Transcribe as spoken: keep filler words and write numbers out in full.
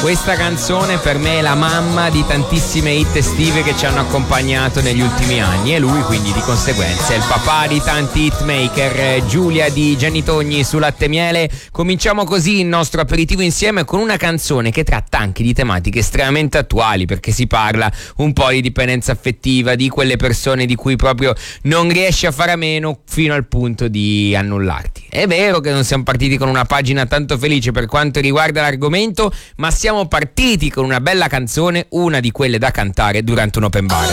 Questa canzone per me è la mamma di tantissime hit estive che ci hanno accompagnato negli ultimi anni, e lui quindi di conseguenza è il papà di tanti hitmaker. Giulia di Gianni Togni su Latte e Miele. Cominciamo così il nostro aperitivo insieme con una canzone che tratta anche di tematiche estremamente attuali, perché si parla un po' di dipendenza affettiva, di quelle persone di cui proprio non riesci a fare a meno fino al punto di annullarti. È vero che non siamo partiti con una pagina tanto felice per quanto riguarda l'argomento, ma siamo partiti con una bella canzone, una di quelle da cantare durante un open bar.